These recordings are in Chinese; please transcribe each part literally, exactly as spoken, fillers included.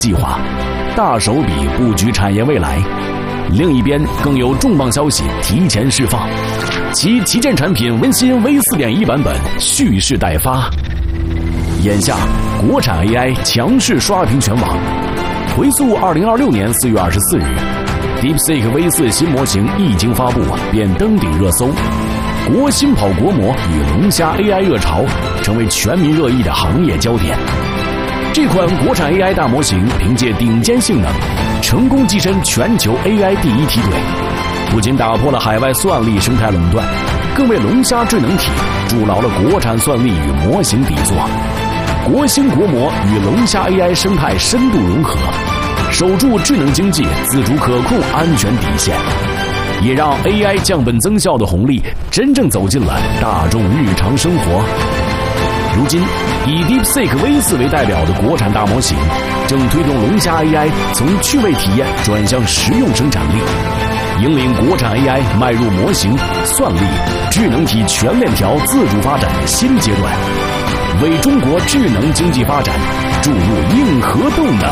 计划，大手笔布局产业未来。另一边更有重磅消息提前释放，其旗舰产品文心 V 四点一 版本蓄势待发。眼下，国产 A I 强势刷屏全网。回溯二零二六年四月二十四日 ，DeepSeek V 四新模型一经发布便登顶热搜，国新跑国模与龙虾 A I 热潮成为全民热议的行业焦点。这款国产 A I 大模型凭借顶尖性能，成功跻身全球 A I 第一梯队，不仅打破了海外算力生态垄断，更为龙虾智能体筑牢了国产算力与模型底座。国兴国模与龙虾 A I 生态深度融合，守住智能经济自主可控安全底线，也让 A I 降本增效的红利真正走进了大众日常生活。如今，以 DeepSeek V 四为代表的国产大模型，正推动龙虾 A I 从趣味体验转向实用生产力，引领国产 A I 迈入模型、算力、智能体全链条自主发展的新阶段，为中国智能经济发展注入硬核动能。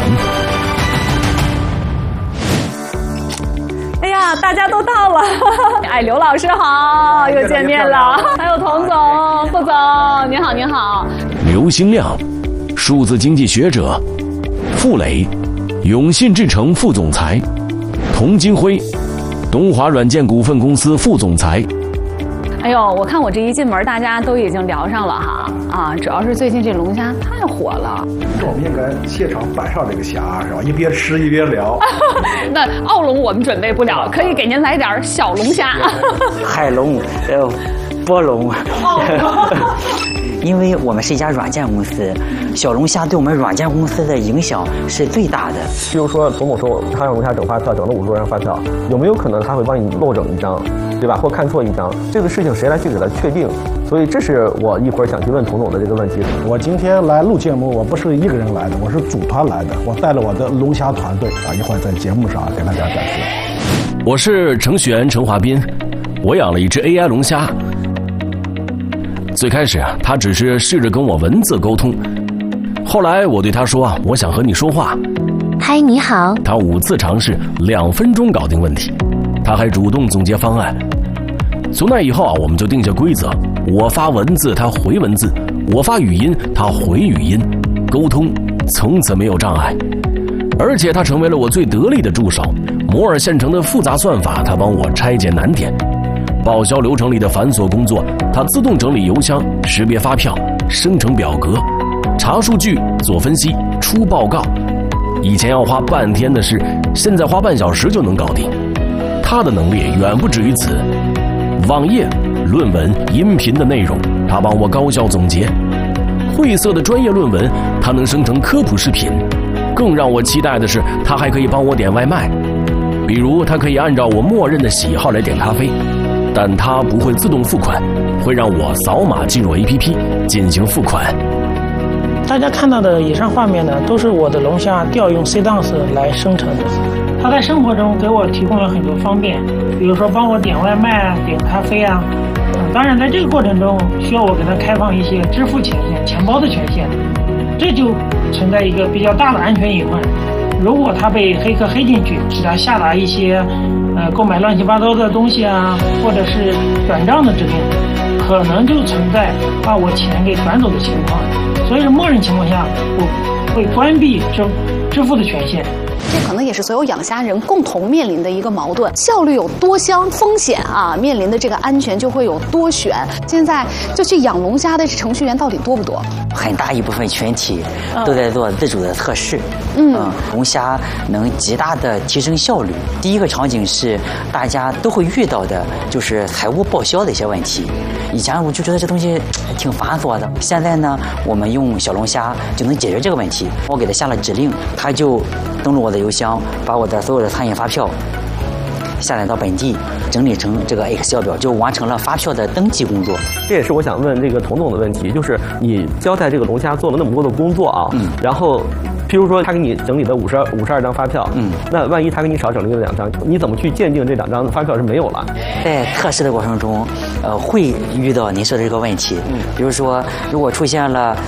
哎呀，大家都到了！哎，刘老师好，又见面了。还有童总、副总，您好，您好。 刘新亮，数字经济学者；傅磊，永信智诚副总裁；童金辉，东华软件股份公司副总裁。 哎呦，我看我这一进门，大家都已经聊上了哈啊！主要是最近这龙虾太火了。 我们应该现场摆上这个虾是吧？一边吃一边聊。 那澳龙我们准备不了，可以给您来点小龙虾。 海龙，呃，波龙。因为我们是一家软件公司，小龙虾对我们软件公司的影响是最大的。 譬如说，董总说他让龙虾整发票，整了五十多张发票，有没有可能他会帮你漏整一张，对吧？或看错一张？这个事情谁来去给他确定？所以这是我一会儿想去问童总的这个问题。 我今天来录节目，我不是一个人来的，我是组团来的，我带了我的龙虾团队啊，一会儿在节目上给大家展示。 我是程序员陈华斌，我养了一只 A I 龙虾。最开始他只是试着跟我文字沟通，后来我对他说我想和你说话。 嗨，你好。 他五次尝试，两分钟搞定问题，他还主动总结方案。从那以后啊，我们就定下规则，我发文字他回文字，我发语音他回语音，沟通从此没有障碍。而且他成为了我最得力的助手，摩尔线程的复杂算法他帮我拆解难点，报销流程里的繁琐工作他自动整理邮箱，识别发票，生成表格，查数据，做分析，出报告。以前要花半天的事，现在花半小时就能搞定。他的能力远不止于此，网页、论文、音频的内容他帮我高效总结，晦涩的专业论文他能生成科普视频。更让我期待的是，他还可以帮我点外卖，比如他可以按照我默认的喜好来点咖啡，但它不会自动付款，会让我扫码进入 A P P 进行付款。 大家看到的以上画面呢，都是我的龙虾调用 C dance 来生成的。它在生活中给我提供了很多方便，比如说帮我点外卖啊、点咖啡啊。嗯，当然在这个过程中，需要我给它开放一些支付权限、钱包的权限，这就存在一个比较大的安全隐患。如果他被黑客黑进去，使他下达一些呃购买乱七八糟的东西啊，或者是转账的指令，可能就存在把我钱给转走的情况。所以说，默认情况下，我会关闭支支付的权限。 这可能也是所有养虾人共同面临的一个矛盾，效率有多香，风险啊面临的这个安全就会有多悬。现在就去养龙虾的程序员到底多不多？ 很大一部分群体都在做自主的测试。 嗯， 嗯龙虾能极大的提升效率。第一个场景是大家都会遇到的，就是财务报销的一些问题。以前我就觉得这东西挺繁琐的，现在呢，我们用小龙虾就能解决这个问题。我给它下了指令，它就登录我的邮箱，把我的所有的餐饮发票下载到本地，整理成这个 Excel 表，就完成了发票的登记工作。 这也是我想问这个童总的问题，就是你交代这个龙虾做了那么多的工作啊， 嗯， 然后譬如说他给你整理了五十二五十二张发票， 嗯， 那万一他给你少整理了两张，你怎么去鉴定这两张发票是没有了？ 在测试的过程中，呃，会遇到您说的这个问题。嗯，比如说，如果出现了